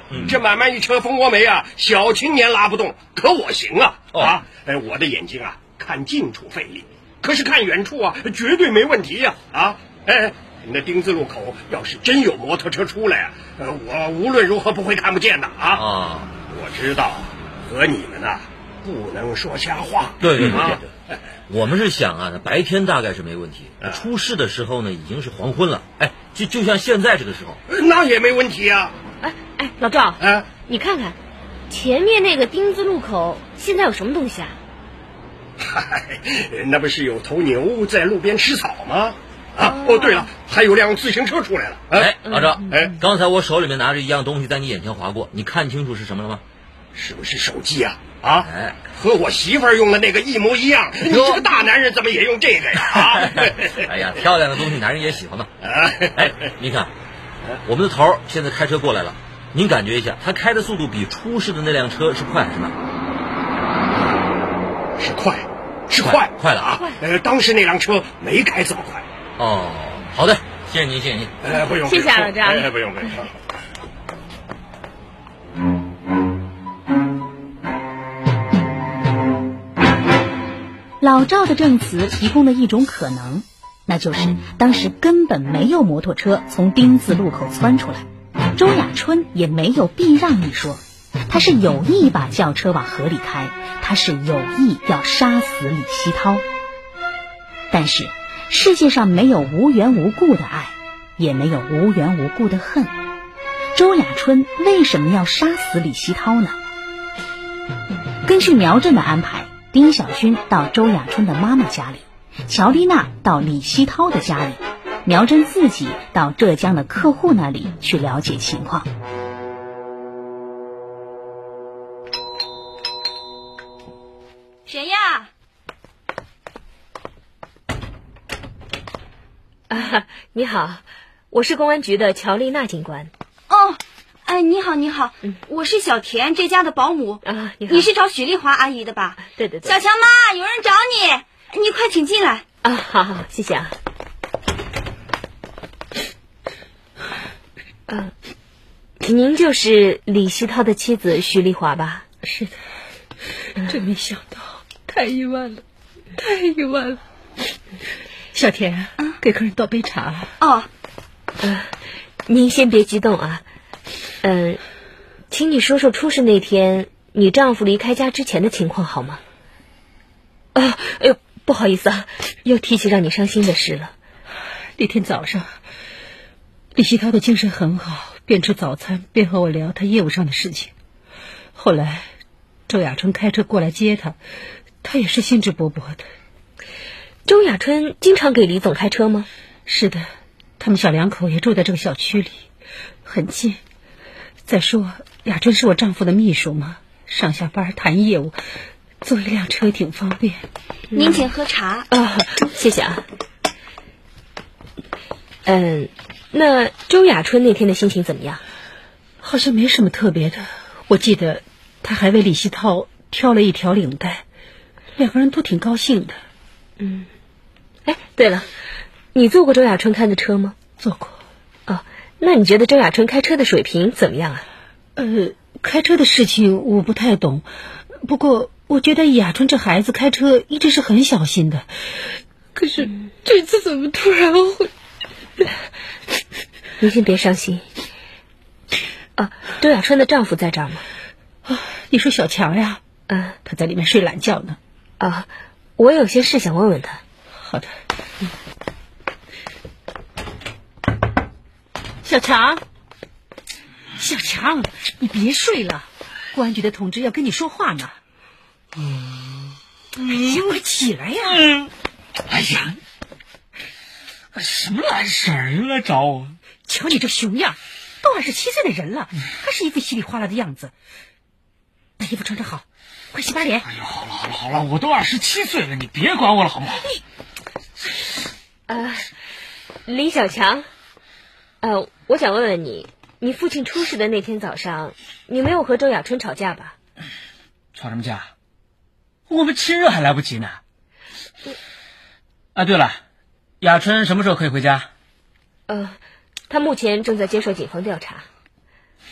这满满一车蜂窝煤啊，小青年拉不动，可我行啊！我的眼睛啊，看近处费力，可是看远处啊，绝对没问题呀！那丁字路口要是真有摩托车出来啊，我无论如何不会看不见的啊！我知道，和你们呐，不能说瞎话。 对，我们是想啊，白天大概是没问题，出事的时候呢，已经是黄昏了。就像现在这个时候， 那也没问题啊。 老赵，你看看前面那个丁字路口，现在有什么东西啊？ 那不是有头牛在路边吃草吗？对了，还有辆自行车出来了。 老赵，刚才我手里面拿着一样东西在你眼前划过，你看清楚是什么了吗？ 是不是手机啊？和我媳妇儿用的那个一模一样。你这个大男人怎么也用这个呀？ 哎呀，漂亮的东西男人也喜欢嘛。你看，我们的头现在开车过来了，您感觉一下，他开的速度比出事的那辆车是快还是慢？ 是快了啊！ 当时那辆车没开这么快。 好的，谢谢您。 不用， 谢谢老张。 不用。 老赵的证词提供了一种可能，那就是当时根本没有摩托车从丁字路口窜出来，周雅春也没有避让一说，他是有意把轿车往河里开，他是有意要杀死李希涛。但是世界上没有无缘无故的爱，也没有无缘无故的恨。周雅春为什么要杀死李希涛呢？根据苗震的安排，丁小军到周雅春的妈妈家里，乔丽娜到李希涛的家里，苗震自己到浙江的客户那里去了解情况。 谁呀？ 你好，我是公安局的乔丽娜警官。 你好，我是小田这家的保姆。 你好。 你是找许丽华阿姨的吧？ 对。 小强妈，有人找你，你快请进来。 好，谢谢啊。您就是李希涛的妻子许丽华吧？ 是的，真没想到，太意外了。小田，给客人倒杯茶。 您先别激动啊。请你说说出事那天你丈夫离开家之前的情况好吗？不好意思啊，又提起让你伤心的事了。 那天早上，李希涛的精神很好，边吃早餐边和我聊他业务上的事情。后来周雅春开车过来接他，他也是兴致勃勃的。 周雅春经常给李总开车吗？ 是的，他们小两口也住在这个小区里，很近。再说雅春是我丈夫的秘书嘛，上下班谈业务，坐一辆车挺方便。 您请喝茶。 谢谢啊。那周雅春那天的心情怎么样？ 好像没什么特别的，我记得他还为李希涛挑了一条领带，两个人都挺高兴的。 对了，你坐过周雅春开的车吗？ 坐过。 那你觉得周雅春开车的水平怎么样啊？ 开车的事情我不太懂，不过我觉得雅春这孩子开车一直是很小心的，可是这次怎么突然会…… 你先别伤心。周雅春的丈夫在这儿吗？ 你说小强呀？他在里面睡懒觉呢。 我有些事想问问他。 好的。小强，你别睡了，公安局的同志要跟你说话呢。快起来呀！ 什么烂事儿又来找我？ 瞧你这熊样，都27岁的人了，还是一副稀里哗啦的样子。把衣服穿着好，快洗把脸。 好了，我都27岁了，你别管我了好不好？ 李小强，我想问问你，你父亲出事的那天早上，你没有和周雅春吵架吧？ 吵什么架？我们亲热还来不及呢。对了，雅春什么时候可以回家？ 他目前正在接受警方调查。